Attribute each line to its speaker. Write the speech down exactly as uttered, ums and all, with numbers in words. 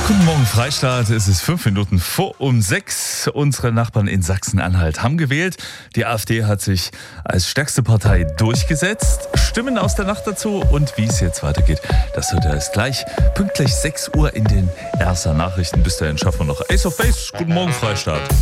Speaker 1: Guten Morgen, Freistaat. Es ist fünf Minuten vor um sechs. Unsere Nachbarn in Sachsen-Anhalt haben gewählt. Die AfD hat sich als stärkste Partei durchgesetzt. Stimmen aus der Nacht dazu und wie es jetzt weitergeht, das hört ihr erst gleich. Pünktlich sechs Uhr in den R S A Nachrichten. Bis dahin schaffen wir noch Ace of Base. Guten Morgen, Freistaat.